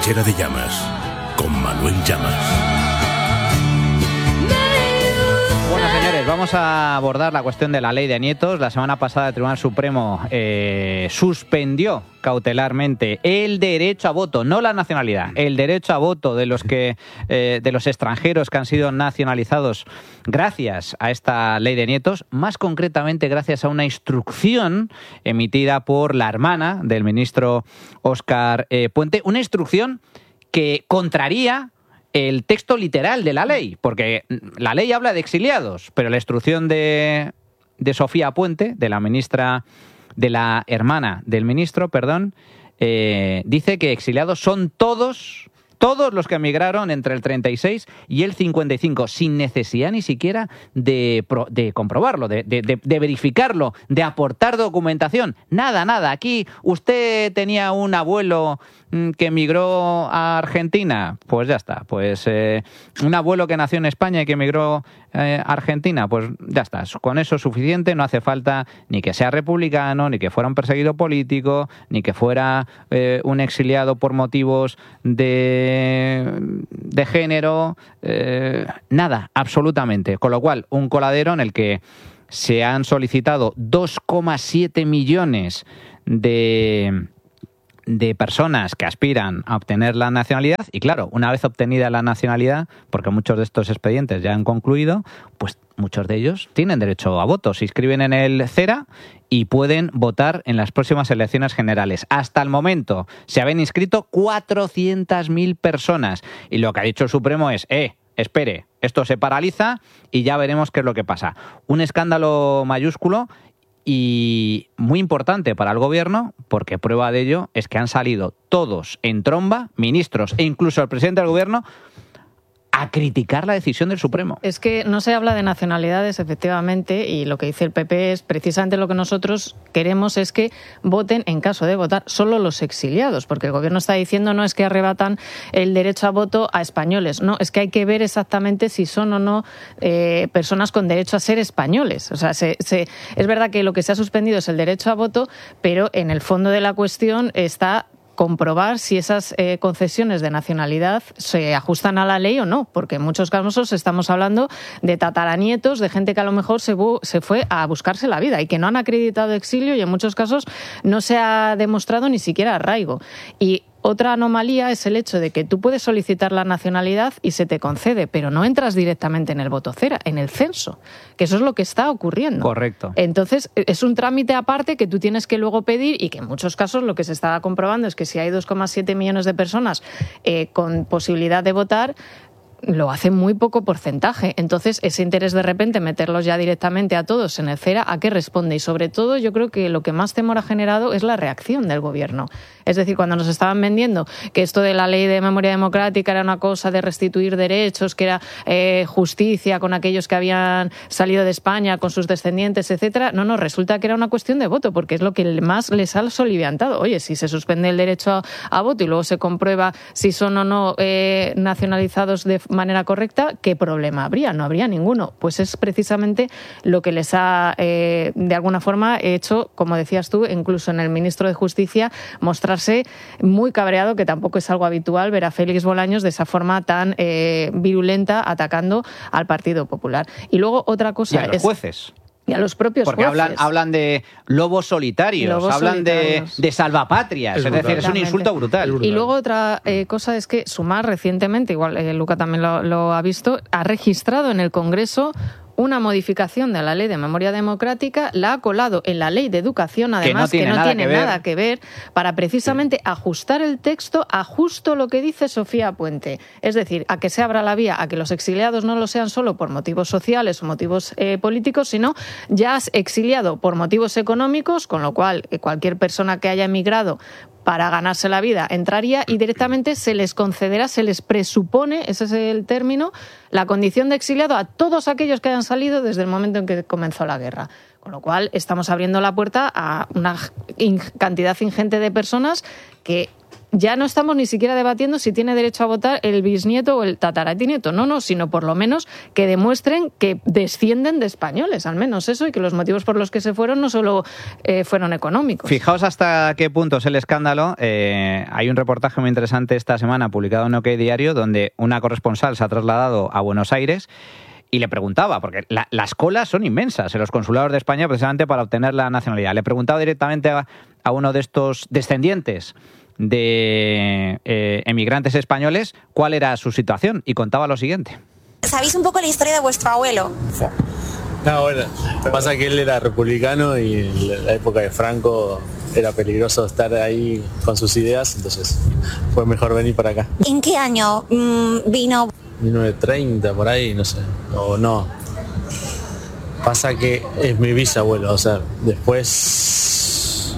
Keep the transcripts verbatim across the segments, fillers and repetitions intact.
trinchera de llamas, con Manuel Llamas. Bueno, señores, vamos a abordar la cuestión de la ley de nietos. La semana pasada el Tribunal Supremo eh, suspendió cautelarmente el derecho a voto, no la nacionalidad, el derecho a voto de los que eh, de los extranjeros que han sido nacionalizados gracias a esta ley de nietos, más concretamente gracias a una instrucción emitida por la hermana del ministro Óscar eh, Puente, una instrucción que contraría el texto literal de la ley, porque la ley habla de exiliados, pero la instrucción de, de Sofía Puente, de la ministra, de la hermana del ministro, perdón, eh, dice que exiliados son todos, todos los que emigraron entre el treinta y seis y el cincuenta y cinco, sin necesidad ni siquiera de, de comprobarlo, de, de, de verificarlo, de aportar documentación. Nada, nada. Aquí usted tenía un abuelo que emigró a Argentina, pues ya está. Pues eh, un abuelo que nació en España y que emigró eh, a Argentina, pues ya está. Con eso es suficiente, no hace falta ni que sea republicano, ni que fuera un perseguido político, ni que fuera eh, un exiliado por motivos de, de género, eh, nada, absolutamente. Con lo cual, un coladero en el que se han solicitado dos coma siete millones de... de personas que aspiran a obtener la nacionalidad y claro, una vez obtenida la nacionalidad, porque muchos de estos expedientes ya han concluido, pues muchos de ellos tienen derecho a voto, se inscriben en el CERA y pueden votar en las próximas elecciones generales. Hasta el momento se habían inscrito cuatrocientas mil personas y lo que ha dicho el Supremo es, eh, espere, esto se paraliza y ya veremos qué es lo que pasa. Un escándalo mayúsculo y muy importante para el gobierno, porque prueba de ello es que han salido todos en tromba, ministros e incluso el presidente del gobierno, a criticar la decisión del Supremo. Es que no se habla de nacionalidades, efectivamente, y lo que dice el P P es precisamente lo que nosotros queremos es que voten, en caso de votar, solo los exiliados, porque el gobierno está diciendo no es que arrebatan el derecho a voto a españoles, no, es que hay que ver exactamente si son o no eh, personas con derecho a ser españoles. O sea, se, se, es verdad que lo que se ha suspendido es el derecho a voto, pero en el fondo de la cuestión está comprobar si esas eh, concesiones de nacionalidad se ajustan a la ley o no, porque en muchos casos estamos hablando de tataranietos, de gente que a lo mejor se, bu- se fue a buscarse la vida y que no han acreditado exilio y en muchos casos no se ha demostrado ni siquiera arraigo. Y otra anomalía es el hecho de que tú puedes solicitar la nacionalidad y se te concede, pero no entras directamente en el voto cera, en el censo, que eso es lo que está ocurriendo. Correcto. Entonces, es un trámite aparte que tú tienes que luego pedir y que en muchos casos lo que se está comprobando es que si hay dos coma siete millones de personas eh, con posibilidad de votar, lo hace muy poco porcentaje. Entonces, ese interés de repente meterlos ya directamente a todos en el CERA, ¿a qué responde? Y sobre todo, yo creo que lo que más temor ha generado es la reacción del gobierno. Es decir, cuando nos estaban vendiendo que esto de la ley de memoria democrática era una cosa de restituir derechos, que era eh, justicia con aquellos que habían salido de España, con sus descendientes, etcétera, no, no, resulta que era una cuestión de voto, porque es lo que más les ha soliviantado. Oye, si se suspende el derecho a, a voto y luego se comprueba si son o no eh, nacionalizados de manera correcta, ¿qué problema habría? No habría ninguno. Pues es precisamente lo que les ha, eh, de alguna forma, hecho, como decías tú, incluso en el ministro de Justicia, mostrarse muy cabreado, que tampoco es algo habitual ver a Félix Bolaños de esa forma tan eh, virulenta atacando al Partido Popular. Y luego otra cosa... Y a los es, jueces. Y a los propios Porque jueces. hablan, hablan de lobos solitarios, Lobos hablan solitarios. De, de salvapatrias, es, es decir, es un insulto brutal. Y luego otra eh, cosa es que Sumar recientemente, igual eh, Luca también lo, lo ha visto, ha registrado en el Congreso una modificación de la Ley de Memoria Democrática, la ha colado en la Ley de Educación, además, que no tiene, que no nada, tiene que nada que ver, para precisamente sí. ajustar el texto a justo lo que dice Sofía Puente. Es decir, a que se abra la vía a que los exiliados no lo sean solo por motivos sociales o motivos eh, políticos, sino ya exiliado por motivos económicos, con lo cual eh, cualquier persona que haya emigrado para ganarse la vida entraría y directamente se les concederá, se les presupone, ese es el término, la condición de exiliado a todos aquellos que hayan salido desde el momento en que comenzó la guerra. Con lo cual estamos abriendo la puerta a una cantidad ingente de personas que ya no estamos ni siquiera debatiendo si tiene derecho a votar el bisnieto o el tataranieto, no, no, sino por lo menos que demuestren que descienden de españoles, al menos eso, y que los motivos por los que se fueron no solo eh, fueron económicos. Fijaos hasta qué punto es el escándalo. Eh, hay un reportaje muy interesante esta semana publicado en OK Diario donde una corresponsal se ha trasladado a Buenos Aires y le preguntaba, porque la, las colas son inmensas en los consulados de España precisamente para obtener la nacionalidad. Le preguntaba directamente a, a uno de estos descendientes de eh, emigrantes españoles cuál era su situación y contaba lo siguiente. ¿Sabéis un poco la historia de vuestro abuelo? No, bueno, lo que pasa es que él era republicano y en la época de Franco era peligroso estar ahí con sus ideas, entonces fue mejor venir para acá. ¿En qué año mmm, vino? mil novecientos treinta, por ahí, no sé, o no. Pasa que es mi bisabuelo, o sea, después...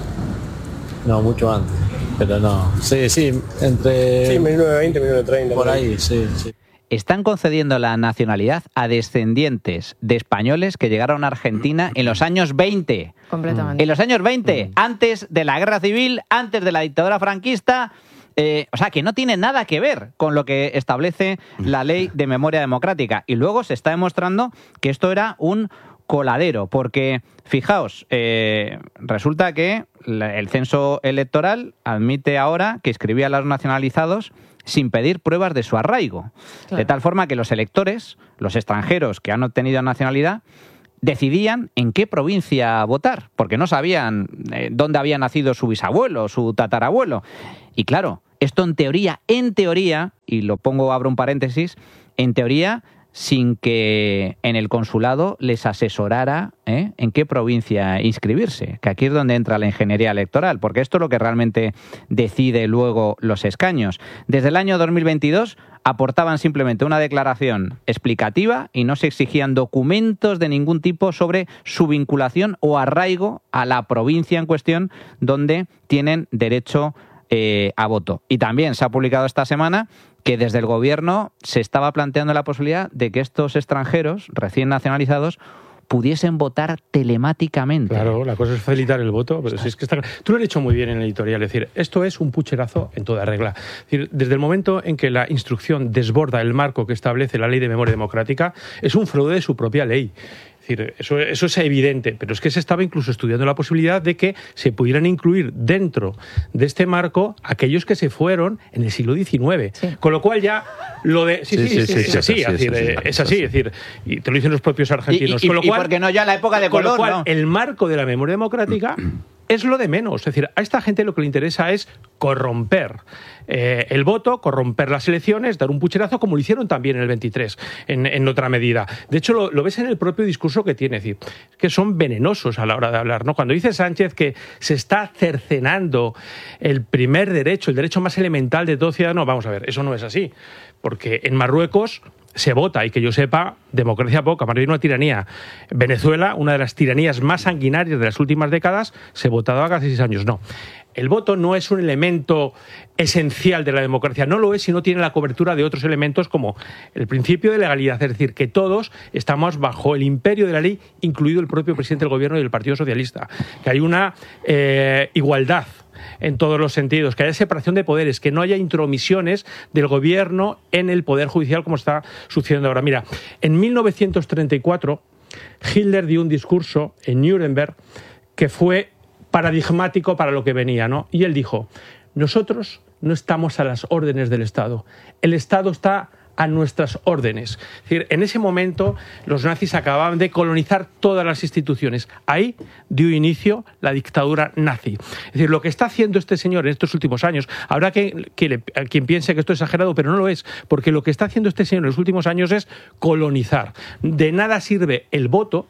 No, mucho antes, pero no. Sí, sí, entre... Sí, mil novecientos veinte, mil novecientos treinta. Por ahí, sí, sí. Están concediendo la nacionalidad a descendientes de españoles que llegaron a Argentina en los años veinte. Completamente. En los años veinte, antes de la guerra civil, antes de la dictadura franquista. Eh, o sea, que no tiene nada que ver con lo que establece la ley de memoria democrática. Y luego se está demostrando que esto era un coladero, porque, fijaos, eh, resulta que el censo electoral admite ahora que inscribía a los nacionalizados sin pedir pruebas de su arraigo. Claro. De tal forma que los electores, los extranjeros que han obtenido nacionalidad, decidían en qué provincia votar, porque no sabían eh, dónde había nacido su bisabuelo, su tatarabuelo. Y claro, esto en teoría, en teoría, y lo pongo, abro un paréntesis, en teoría, sin que en el consulado les asesorara ¿eh? en qué provincia inscribirse, que aquí es donde entra la ingeniería electoral, porque esto es lo que realmente decide luego los escaños. Desde el año dos mil veintidós aportaban simplemente una declaración explicativa y no se exigían documentos de ningún tipo sobre su vinculación o arraigo a la provincia en cuestión donde tienen derecho eh, a voto. Y también se ha publicado esta semana que desde el gobierno se estaba planteando la posibilidad de que estos extranjeros recién nacionalizados pudiesen votar telemáticamente. Claro, la cosa es facilitar el voto, pero si es que está... Tú lo has dicho muy bien en el editorial, es decir, esto es un pucherazo en toda regla. Es decir, desde el momento en que la instrucción desborda el marco que establece la ley de memoria democrática, es un fraude de su propia ley. Es decir, eso, eso es evidente, pero es que se estaba incluso estudiando la posibilidad de que se pudieran incluir dentro de este marco aquellos que se fueron en el siglo diecinueve. Sí. Con lo cual ya lo de... Sí, sí, sí, sí, sí, sí, es así, sí, es, decir, sí, sí, es así, es decir, y te lo dicen los propios argentinos. Y, y, con lo cual, y porque no ya la época de color, con lo cual, ¿no? El marco de la memoria democrática es lo de menos. Es decir, a esta gente lo que le interesa es corromper eh, el voto, corromper las elecciones, dar un pucherazo, como lo hicieron también en el veintitrés, en, en otra medida. De hecho, lo, lo ves en el propio discurso que tiene, es decir, que son venenosos a la hora de hablar, ¿no? Cuando dice Sánchez que se está cercenando el primer derecho, el derecho más elemental de todo ciudadano, vamos a ver, eso no es así. Porque en Marruecos se vota, y que yo sepa, democracia poca, más bien una tiranía. Venezuela, una de las tiranías más sanguinarias de las últimas décadas, se votaba hace seis años. No. El voto no es un elemento esencial de la democracia, no lo es si no tiene la cobertura de otros elementos como el principio de legalidad, es decir, que todos estamos bajo el imperio de la ley, incluido el propio presidente del gobierno y el Partido Socialista, que hay una eh, igualdad en todos los sentidos, que haya separación de poderes, que no haya intromisiones del gobierno en el poder judicial como está sucediendo ahora. Mira, en mil novecientos treinta y cuatro Hitler dio un discurso en Nuremberg que fue paradigmático para lo que venía, ¿no? Y él dijo: nosotros no estamos a las órdenes del Estado, el Estado está a nuestras órdenes. Es decir, en ese momento los nazis acababan de colonizar todas las instituciones. Ahí dio inicio la dictadura nazi. Es decir, lo que está haciendo este señor en estos últimos años, habrá que, que le, quien piense que esto es exagerado, pero no lo es, porque lo que está haciendo este señor en los últimos años es colonizar. De nada sirve el voto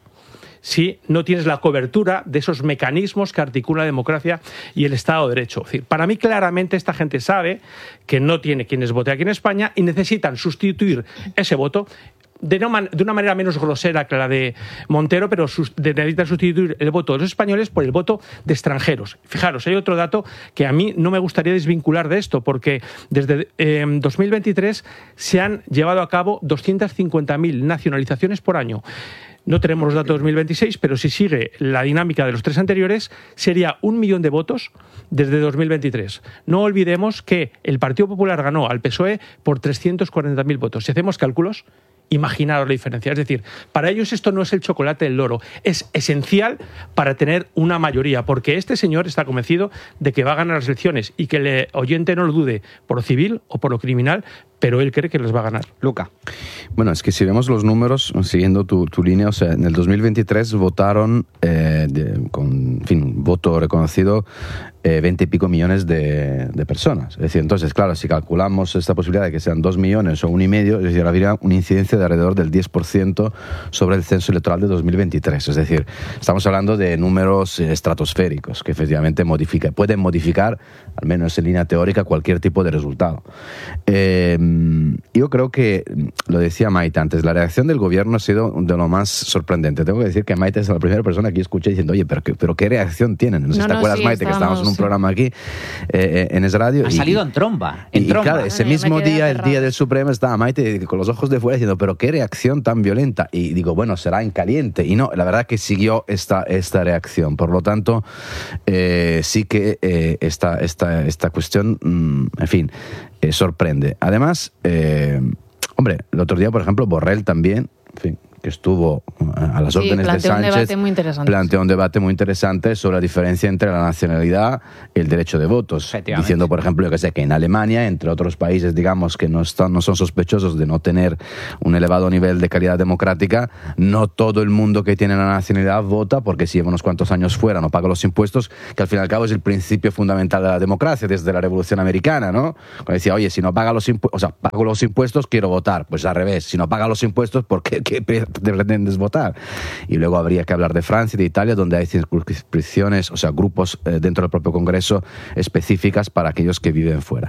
si no tienes la cobertura de esos mecanismos que articulan la democracia y el Estado de Derecho. Es decir, para mí claramente esta gente sabe que no tiene quienes voten aquí en España y necesitan sustituir ese voto de, no man- de una manera menos grosera que la de Montero, pero sus- de, necesitan sustituir el voto de los españoles por el voto de extranjeros. Fijaros, hay otro dato que a mí no me gustaría desvincular de esto, porque desde eh, dos mil veintitrés se han llevado a cabo doscientas cincuenta mil nacionalizaciones por año. No tenemos los datos de dos mil veintiséis, pero si sigue la dinámica de los tres anteriores, sería un millón de votos desde dos mil veintitrés. No olvidemos que el Partido Popular ganó al P S O E por trescientos cuarenta mil votos. Si hacemos cálculos, imaginaros la diferencia. Es decir, para ellos esto no es el chocolate del loro, es esencial para tener una mayoría, porque este señor está convencido de que va a ganar las elecciones y que el oyente no lo dude por lo civil o por lo criminal, pero él cree que les va a ganar. Luca. Bueno, es que si vemos los números, siguiendo tu, tu línea, o sea, en el dos mil veintitrés votaron, eh, de, con en fin, voto reconocido, eh, veinte y pico millones de, de personas. Es decir, entonces, claro, si calculamos esta posibilidad de que sean dos millones o un y medio, es decir, habría una incidencia de alrededor del diez por ciento sobre el censo electoral de dos mil veintitrés. Es decir, estamos hablando de números estratosféricos que efectivamente modifica, pueden modificar, al menos en línea teórica, cualquier tipo de resultado. Eh, yo creo que, lo decía Maite antes, la reacción del gobierno ha sido de lo más sorprendente. Tengo que decir que Maite es la primera persona que escuché diciendo, oye, pero, ¿qué, pero ¿qué reacción tienen? No sé si no, te no, acuerdas, sí, Maite, que estábamos en un sí. programa aquí eh, en Es Radio. Ha y, salido en tromba. En y, tromba. y claro, ese Ay, mismo me quedé día, el aterrada. día del Supremo, estaba Maite con los ojos de fuera diciendo, pero qué reacción tan violenta. Y digo, bueno, será en caliente. Y no, la verdad que siguió esta, esta reacción. Por lo tanto, eh, sí que eh, esta, esta, esta cuestión, mmm, en fin, eh, sorprende. Además, eh, hombre, el otro día, por ejemplo, Borrell también, en fin, que estuvo a las Sí, órdenes de planteó un Sánchez, debate muy interesante. planteó un debate muy interesante sobre la diferencia entre la nacionalidad y el derecho de votos, diciendo, por ejemplo, yo que sé, que en Alemania, entre otros países, digamos, que no están, no son sospechosos de no tener un elevado nivel de calidad democrática, no todo el mundo que tiene la nacionalidad vota, porque si lleva unos cuantos años fuera, no paga los impuestos, que al fin y al cabo es el principio fundamental de la democracia desde la Revolución Americana, ¿no? Cuando decía, oye, si no paga los impuestos, o sea, pago los impuestos, quiero votar. Pues al revés, si no paga los impuestos, ¿por qué, qué pretendes votar? Y luego habría que hablar de Francia y de Italia, donde hay circunscripciones, o sea, grupos eh, dentro del propio Congreso específicas para aquellos que viven fuera.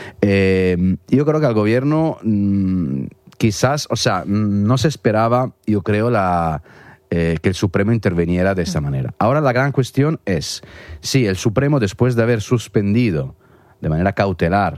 Eh, yo creo que al gobierno mmm, quizás, o sea, no se esperaba, yo creo, la... Eh, que el Supremo interviniera de esta manera. Ahora la gran cuestión es si el Supremo, después de haber suspendido de manera cautelar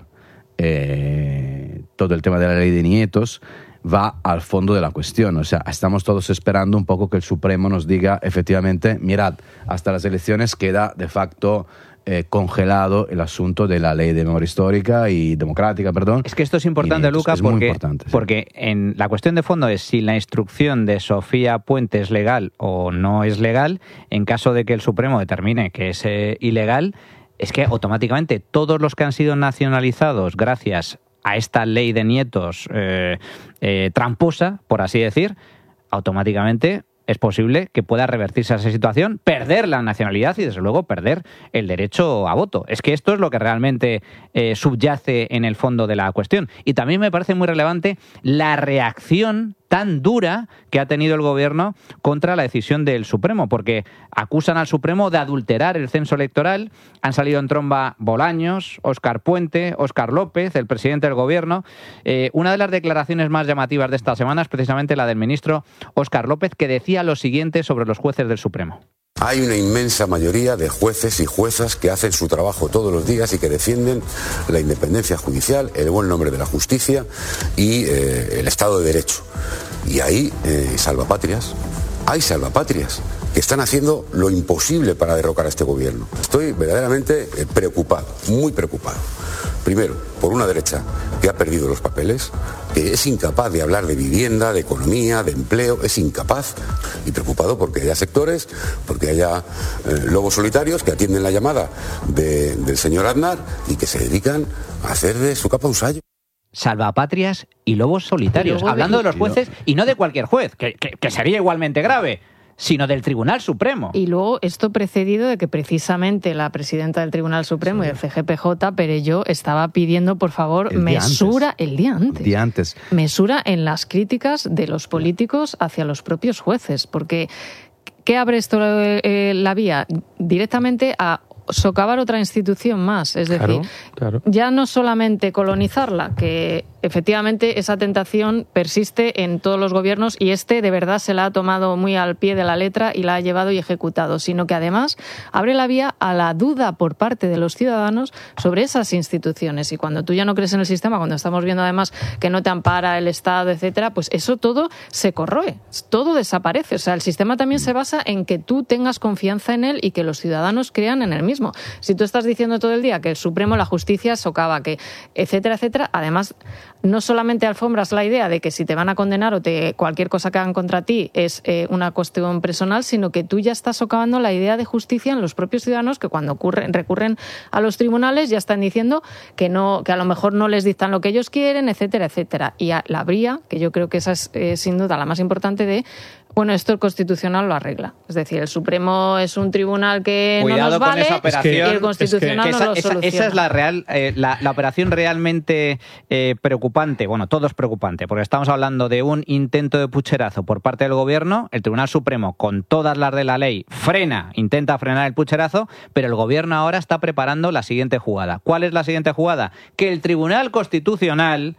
eh, todo el tema de la ley de nietos, va al fondo de la cuestión. O sea, estamos todos esperando un poco que el Supremo nos diga efectivamente, mirad, hasta las elecciones queda de facto eh, congelado el asunto de la ley de memoria histórica y democrática, perdón. Es que esto es importante, Luca, es muy porque, importante, sí. porque en la cuestión de fondo es si la instrucción de Sofía Puente es legal o no es legal. En caso de que el Supremo determine que es eh, ilegal, es que automáticamente todos los que han sido nacionalizados gracias a esta ley de nietos eh, eh, tramposa, por así decir, automáticamente es posible que pueda revertirse esa situación, perder la nacionalidad y, desde luego, perder el derecho a voto. Es que esto es lo que realmente eh, subyace en el fondo de la cuestión. Y también me parece muy relevante la reacción tan dura que ha tenido el gobierno contra la decisión del Supremo, porque acusan al Supremo de adulterar el censo electoral. Han salido en tromba Bolaños, Óscar Puente, Óscar López, el presidente del gobierno. Eh, una de las declaraciones más llamativas de esta semana es precisamente la del ministro Óscar López, que decía lo siguiente sobre los jueces del Supremo. Hay una inmensa mayoría de jueces y juezas que hacen su trabajo todos los días y que defienden la independencia judicial, el buen nombre de la justicia y eh, el Estado de Derecho. Y hay eh, salvapatrias, hay salvapatrias que están haciendo lo imposible para derrocar a este gobierno. Estoy verdaderamente eh, preocupado, muy preocupado. Primero, por una derecha que ha perdido los papeles, que es incapaz de hablar de vivienda, de economía, de empleo, es incapaz. Y preocupado porque haya sectores, porque haya eh, lobos solitarios que atienden la llamada de, del señor Aznar y que se dedican a hacer de su capa un sayo. Salvapatrias y lobos solitarios, Luego hablando de... de los jueces y no de cualquier juez, que, que, que sería igualmente grave, sino del Tribunal Supremo. Y luego esto precedido de que precisamente la presidenta del Tribunal Supremo sí. y del C G P J, Perelló, estaba pidiendo, por favor, el mesura el día antes. El día antes. Mesura en las críticas de los políticos hacia los propios jueces, porque ¿qué abre esto eh, la vía? Directamente a socavar otra institución más. Es decir, claro, claro. ya no solamente colonizarla, que efectivamente esa tentación persiste en todos los gobiernos y este de verdad se la ha tomado muy al pie de la letra y la ha llevado y ejecutado, sino que además abre la vía a la duda por parte de los ciudadanos sobre esas instituciones. Y cuando tú ya no crees en el sistema, cuando estamos viendo además que no te ampara el Estado, etcétera, pues eso todo se corroe, todo desaparece. O sea, el sistema también se basa en que tú tengas confianza en él y que los ciudadanos crean en él mismo. Si tú estás diciendo todo el día que el Supremo, la justicia socava, que etcétera, etcétera, además no solamente alfombras la idea de que si te van a condenar o te, cualquier cosa que hagan contra ti es eh, una cuestión personal, sino que tú ya estás socavando la idea de justicia en los propios ciudadanos que cuando ocurren, recurren a los tribunales ya están diciendo que no, que a lo mejor no les dictan lo que ellos quieren, etcétera, etcétera. Y a, la habría, que yo creo que esa es eh, sin duda la más importante de bueno, esto el Constitucional lo arregla. Es decir, el Supremo es un tribunal que Cuidado no nos vale con esa operación, y el Constitucional es que, no esa, lo esa, soluciona. esa es la, real, eh, la, la operación realmente eh, preocupante. Bueno, todo es preocupante, porque estamos hablando de un intento de pucherazo por parte del Gobierno. El Tribunal Supremo, con todas las de la ley, frena, intenta frenar el pucherazo, pero el Gobierno ahora está preparando la siguiente jugada. ¿Cuál es la siguiente jugada? Que el Tribunal Constitucional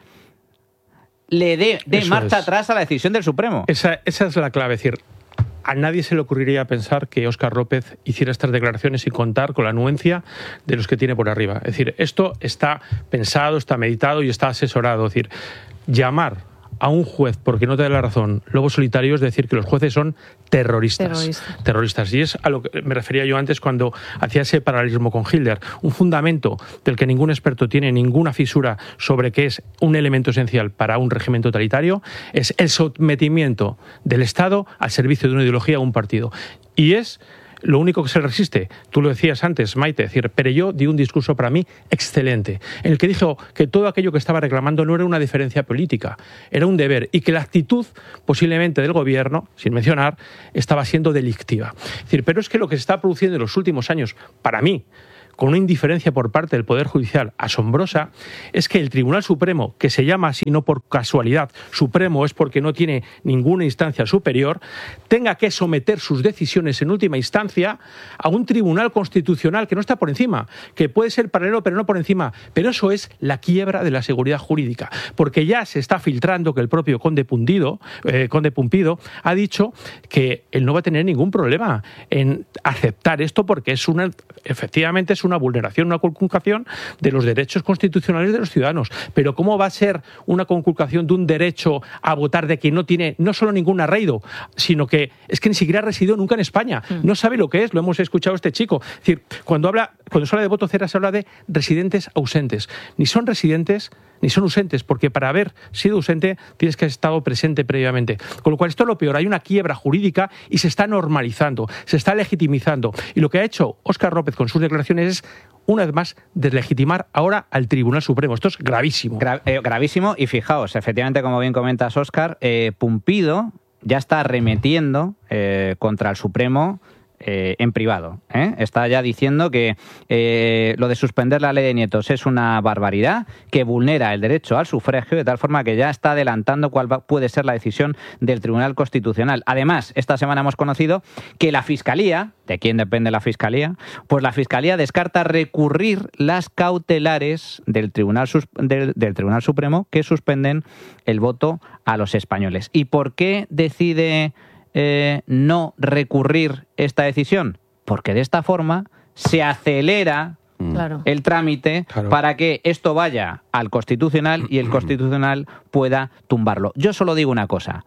le dé de marcha es. atrás a la decisión del Supremo. Esa, esa es la clave, es decir, a nadie se le ocurriría pensar que Óscar López hiciera estas declaraciones sin contar con la anuencia de los que tiene por arriba. Es decir, esto está pensado, está meditado y está asesorado. Es decir, llamar a un juez porque no te da la razón lobo solitario es decir que los jueces son terroristas. Terrorista. Terroristas. Y es a lo que me refería yo antes cuando hacía ese paralelismo con Hitler. Un fundamento del que ningún experto tiene ninguna fisura sobre que es un elemento esencial para un régimen totalitario es el sometimiento del Estado al servicio de una ideología o un partido. Y es lo único que se resiste. Tú lo decías antes, Maite, es decir, Perelló dio un discurso para mí excelente, en el que dijo que todo aquello que estaba reclamando no era una diferencia política, era un deber, y que la actitud posiblemente del gobierno, sin mencionar, estaba siendo delictiva. Es decir, pero es que lo que se está produciendo en los últimos años, para mí, con una indiferencia por parte del Poder Judicial asombrosa, es que el Tribunal Supremo, que se llama así no por casualidad, Supremo es porque no tiene ninguna instancia superior, tenga que someter sus decisiones en última instancia a un Tribunal Constitucional que no está por encima, que puede ser paralelo pero no por encima. Pero eso es la quiebra de la seguridad jurídica, porque ya se está filtrando que el propio Conde Pumpido, eh, Conde Pumpido ha dicho que él no va a tener ningún problema en aceptar esto porque es una, efectivamente es una vulneración, una conculcación de los derechos constitucionales de los ciudadanos. Pero ¿cómo va a ser una conculcación de un derecho a votar de quien no tiene no solo ningún arraigo, sino que es que ni siquiera ha residido nunca en España? No sabe lo que es, lo hemos escuchado este chico. Es decir, cuando habla, cuando se habla de voto cero se habla de residentes ausentes. Ni son residentes ni son ausentes, porque para haber sido ausente tienes que haber estado presente previamente. Con lo cual esto es lo peor, hay una quiebra jurídica y se está normalizando, se está legitimizando. Y lo que ha hecho Óscar López con sus declaraciones es, una vez más, deslegitimar ahora al Tribunal Supremo. Esto es gravísimo. Gra- eh, gravísimo, y fijaos, efectivamente, como bien comentas, Óscar, eh, Pumpido ya está arremetiendo eh, contra el Supremo Eh, en privado. ¿eh? Está ya diciendo que eh, lo de suspender la ley de nietos es una barbaridad, que vulnera el derecho al sufragio, de tal forma que ya está adelantando cuál va, puede ser la decisión del Tribunal Constitucional. Además, esta semana hemos conocido que la Fiscalía, ¿de quién depende la Fiscalía? Pues la Fiscalía descarta recurrir las cautelares del Tribunal, del, del Tribunal Supremo que suspenden el voto a los españoles. ¿Y por qué decide Eh, no recurrir esta decisión? Porque de esta forma se acelera Claro. el trámite Claro. para que esto vaya al Constitucional y el Constitucional pueda tumbarlo. Yo solo digo una cosa,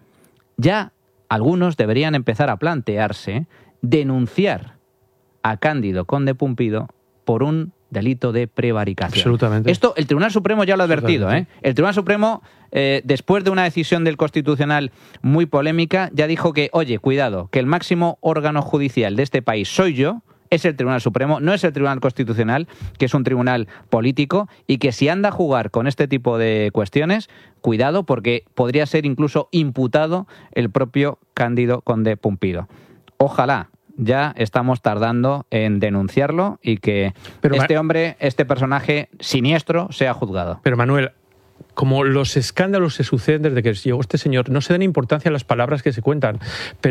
ya algunos deberían empezar a plantearse denunciar a Cándido Conde Pumpido por un delito de prevaricación. Absolutamente. Esto el Tribunal Supremo ya lo ha advertido, ¿eh? El Tribunal Supremo, eh, después de una decisión del Constitucional muy polémica, ya dijo que, oye, cuidado, que el máximo órgano judicial de este país soy yo, es el Tribunal Supremo, no es el Tribunal Constitucional, que es un tribunal político, y que si anda a jugar con este tipo de cuestiones, cuidado, porque podría ser incluso imputado el propio Cándido Conde Pumpido. Ojalá ya estamos tardando en denunciarlo y que Pero, este hombre, este personaje siniestro, sea juzgado. Pero Manuel, como los escándalos se suceden desde que llegó este señor, no se dan importancia a las palabras que se cuentan, pero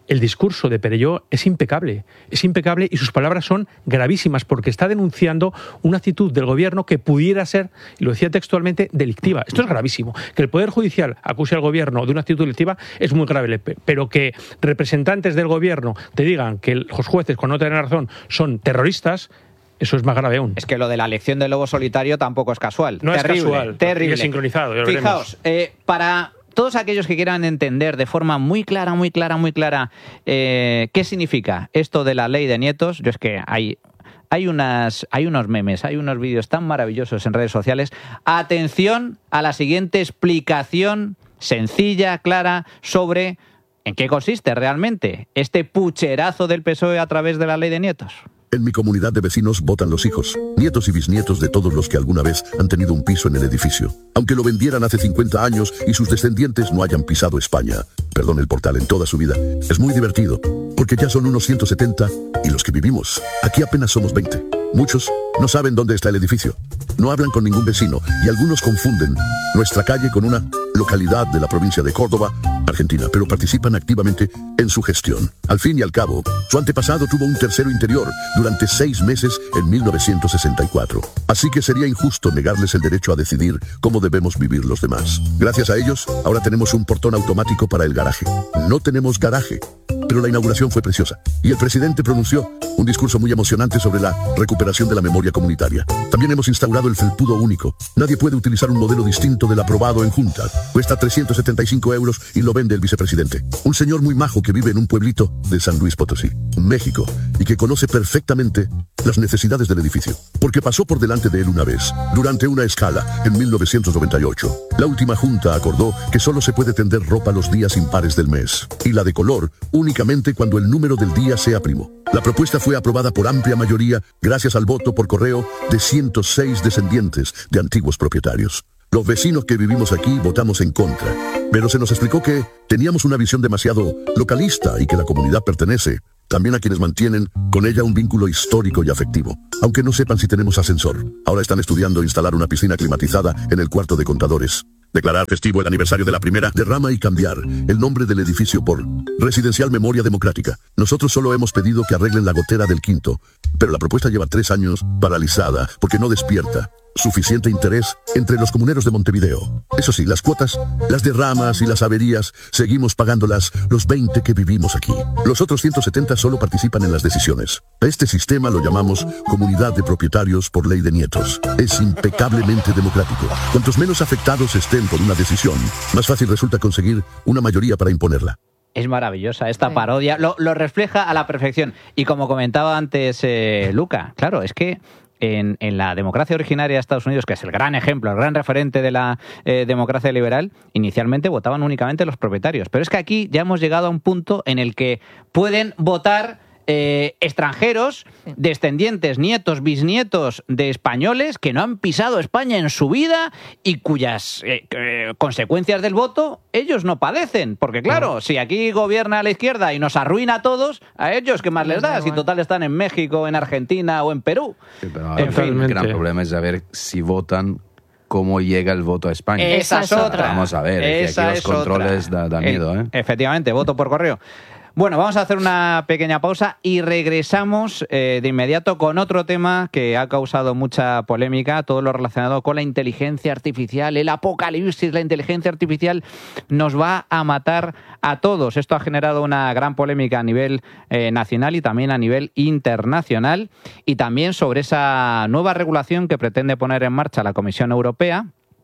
el discurso de Perelló es impecable, es impecable y sus palabras son gravísimas porque está denunciando una actitud del gobierno que pudiera ser, y lo decía textualmente, delictiva. Esto es gravísimo. Que el Poder Judicial acuse al gobierno de una actitud delictiva es muy grave, pero que representantes del gobierno te digan que los jueces, cuando no tienen razón, son terroristas, eso es más grave aún. Es que lo de la elección del lobo solitario tampoco es casual. No terrible, es casual. Terrible. Y es sincronizado. Ya Fijaos, eh, para todos aquellos que quieran entender de forma muy clara, muy clara, muy clara eh, qué significa esto de la ley de nietos, yo es que hay... Hay, unas, hay unos memes, hay unos vídeos tan maravillosos en redes sociales. Atención a la siguiente explicación sencilla, clara, sobre en qué consiste realmente este pucherazo del P S O E a través de la ley de nietos. En mi comunidad de vecinos votan los hijos, nietos y bisnietos de todos los que alguna vez han tenido un piso en el edificio. Aunque lo vendieran hace cincuenta años y sus descendientes no hayan pisado España, perdón, el portal en toda su vida. Es muy divertido, porque ya son unos ciento setenta y los que vivimos, aquí apenas somos veinte. Muchos no saben dónde está el edificio, no hablan con ningún vecino y algunos confunden nuestra calle con una localidad de la provincia de Córdoba, Argentina, pero participan activamente en su gestión. Al fin y al cabo, su antepasado tuvo un tercero interior durante seis meses en mil novecientos sesenta y cuatro. Así que sería injusto negarles el derecho a decidir cómo debemos vivir los demás. Gracias a ellos, ahora tenemos un portón automático para el garaje. No tenemos garaje, pero la inauguración fue preciosa y el presidente pronunció un discurso muy emocionante sobre la recuperación de la memoria comunitaria. También hemos instaurado el felpudo único. Nadie puede utilizar un modelo distinto del aprobado en Junta. Cuesta trescientos setenta y cinco euros y lo vende el vicepresidente. Un señor muy majo que vive en un pueblito de San Luis Potosí, México, y que conoce perfectamente las necesidades del edificio, porque pasó por delante de él una vez, durante una escala, en mil novecientos noventa y ocho. La última Junta acordó que solo se puede tender ropa los días impares del mes, y la de color únicamente cuando el número del día sea primo. La propuesta fue aprobada por amplia mayoría gracias al voto por correo de ciento seis descendientes de antiguos propietarios. Los vecinos que vivimos aquí votamos en contra, pero se nos explicó que teníamos una visión demasiado localista y que la comunidad pertenece también a quienes mantienen con ella un vínculo histórico y afectivo, aunque no sepan si tenemos ascensor. Ahora están estudiando instalar una piscina climatizada en el cuarto de contadores. Declarar festivo el aniversario de la primera derrama y cambiar el nombre del edificio por Residencial Memoria Democrática. Nosotros solo hemos pedido que arreglen la gotera del quinto, pero la propuesta lleva tres años paralizada porque no despierta suficiente interés entre los comuneros de Montevideo. Eso sí, las cuotas, las derramas y las averías, seguimos pagándolas los veinte que vivimos aquí. Los otros ciento setenta solo participan en las decisiones. A este sistema lo llamamos Comunidad de Propietarios por Ley de Nietos. Es impecablemente democrático. Cuantos menos afectados estén por una decisión, más fácil resulta conseguir una mayoría para imponerla. Es maravillosa esta parodia, lo, lo refleja a la perfección. Y como comentaba antes eh, Luca, claro, es que En, en la democracia originaria de Estados Unidos, que es el gran ejemplo, el gran referente de la eh, democracia liberal, inicialmente votaban únicamente los propietarios. Pero es que aquí ya hemos llegado a un punto en el que pueden votar eh, extranjeros, descendientes, nietos, bisnietos de españoles que no han pisado España en su vida y cuyas eh, eh, consecuencias del voto ellos no padecen. Porque claro, uh-huh. si aquí gobierna la izquierda y nos arruina a todos, a ellos ¿qué más les da? Si total están en México, en Argentina o en Perú. Sí, pero en fin, el gran problema es saber si votan cómo llega el voto a España. Esa es otra. Vamos a ver, es que aquí los controles da, da miedo. ¿eh? Efectivamente, voto por correo. Bueno, vamos a hacer una pequeña pausa y regresamos eh, de inmediato con otro tema que ha causado mucha polémica, todo lo relacionado con la inteligencia artificial, el apocalipsis. La inteligencia artificial nos va a matar a todos. Esto ha generado una gran polémica a nivel eh, nacional y también a nivel internacional, y también sobre esa nueva regulación que pretende poner en marcha la Comisión Europea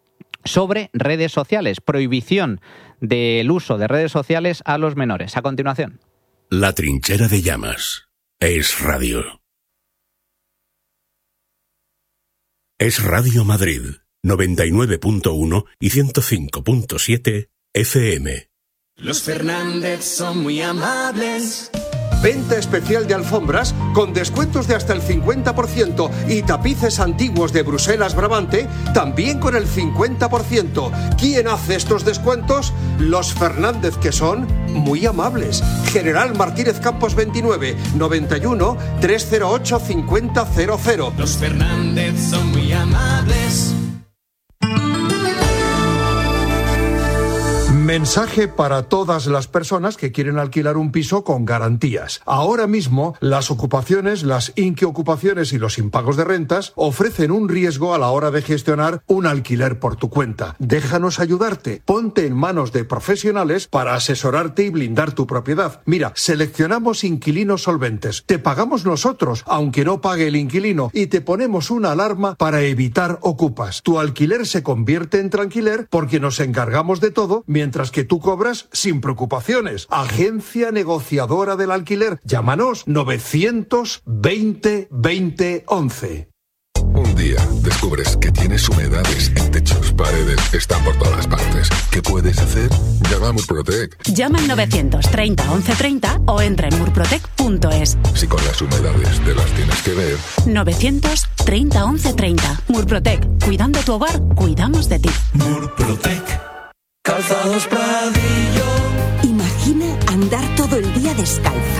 sobre redes sociales, prohibición del uso de redes sociales a los menores. A continuación. La trinchera de llamas. Es radio. Es Radio Madrid, noventa y nueve punto uno y ciento cinco punto siete F M. Los Fernández son muy amables. Venta especial de alfombras con descuentos de hasta el cincuenta por ciento y tapices antiguos de Bruselas Brabante también con el cincuenta por ciento. ¿Quién hace estos descuentos? Los Fernández, que son muy amables. General Martínez Campos veintinueve, noventa y uno, trescientos ocho, cincuenta cero cero. Los Fernández son muy amables. Mensaje para todas las personas que quieren alquilar un piso con garantías. Ahora mismo, las ocupaciones, las inquiocupaciones y los impagos de rentas ofrecen un riesgo a la hora de gestionar un alquiler por tu cuenta. Déjanos ayudarte. Ponte en manos de profesionales para asesorarte y blindar tu propiedad. Mira, seleccionamos inquilinos solventes. Te pagamos nosotros, aunque no pague el inquilino, y te ponemos una alarma para evitar ocupas. Tu alquiler se convierte en tranquiler porque nos encargamos de todo mientras que tú cobras sin preocupaciones. Agencia negociadora del alquiler. Llámanos novecientos veinte veinte once. Un día descubres que tienes humedades en techos, paredes, están por todas partes. ¿Qué puedes hacer? Llama a Murprotec. Llama al novecientos treinta once treinta o entra en murprotec punto es. Si con las humedades te las tienes que ver. novecientos treinta once treinta. Murprotec. Cuidando tu hogar, cuidamos de ti. Murprotec. Calzados Pradillo. Imagina andar todo el día descalza.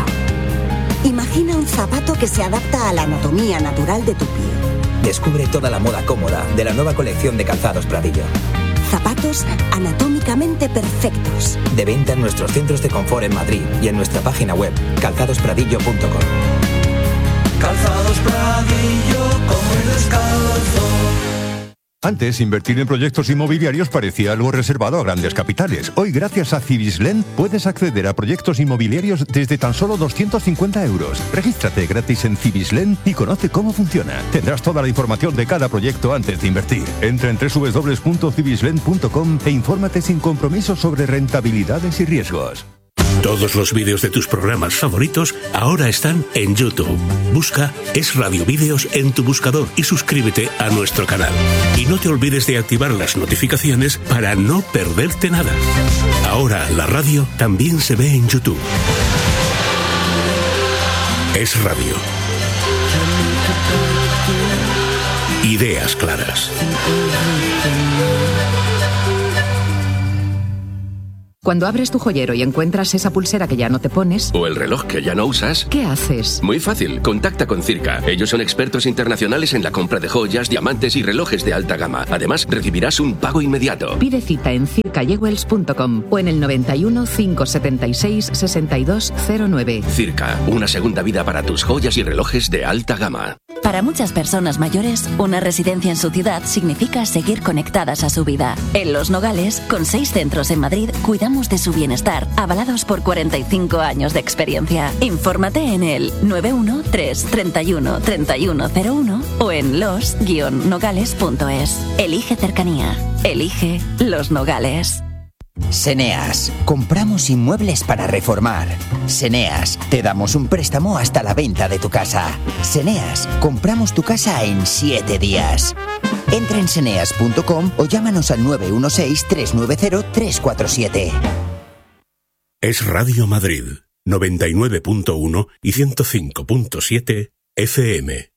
Imagina un zapato que se adapta a la anatomía natural de tu pie. Descubre toda la moda cómoda de la nueva colección de Calzados Pradillo. Zapatos anatómicamente perfectos. De venta en nuestros centros de confort en Madrid y en nuestra página web calzados pradillo punto com. Calzados Pradillo, come descalzo. Antes, invertir en proyectos inmobiliarios parecía algo reservado a grandes capitales. Hoy, gracias a Cibislen, puedes acceder a proyectos inmobiliarios desde tan solo doscientos cincuenta euros. Regístrate gratis en Cibislen y conoce cómo funciona. Tendrás toda la información de cada proyecto antes de invertir. Entra en doble u doble u doble u punto cibislen punto com e infórmate sin compromiso sobre rentabilidades y riesgos. Todos los vídeos de tus programas favoritos ahora están en YouTube. Busca Es Radio Vídeos en tu buscador y suscríbete a nuestro canal. Y no te olvides de activar las notificaciones para no perderte nada. Ahora la radio también se ve en YouTube. Es Radio. Ideas claras. Cuando abres tu joyero y encuentras esa pulsera que ya no te pones... O el reloj que ya no usas... ¿Qué haces? Muy fácil, contacta con Circa. Ellos son expertos internacionales en la compra de joyas, diamantes y relojes de alta gama. Además, recibirás un pago inmediato. Pide cita en circa jewels punto com o en el noventa y uno, cinco setenta y seis, sesenta y dos cero nueve. Circa, una segunda vida para tus joyas y relojes de alta gama. Para muchas personas mayores, una residencia en su ciudad significa seguir conectadas a su vida. En Los Nogales, con seis centros en Madrid, cuidamos de su bienestar, avalados por cuarenta y cinco años de experiencia. Infórmate en el nueve uno tres, treinta y uno, treinta y uno cero uno o en los guion nogales punto es. Elige cercanía. Elige Los Nogales. Seneas, compramos inmuebles para reformar. Seneas, te damos un préstamo hasta la venta de tu casa. Seneas, compramos tu casa en siete días. Entra en seneas punto com o llámanos al nueve uno seis, tres nueve cero, tres cuatro siete. Es Radio Madrid, noventa y nueve punto uno y ciento cinco punto siete F M.